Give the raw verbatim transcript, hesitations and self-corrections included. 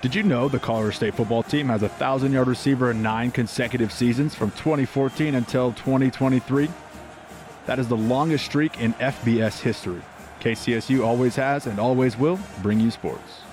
Did you know the Colorado State football team has a thousand-yard receiver in nine consecutive seasons from twenty fourteen until twenty twenty-three? That is the longest streak in F B S history. K C S U always has and always will bring you sports.